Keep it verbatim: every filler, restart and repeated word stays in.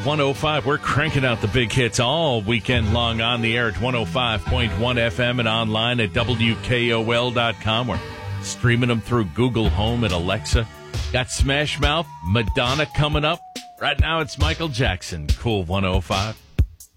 one oh five. We're cranking out the big hits all weekend long on the air at one oh five point one F M and online at W K O L dot com. We're streaming them through Google Home and Alexa. Got Smash Mouth, Madonna coming up. Right now it's Michael Jackson. Cool one oh five.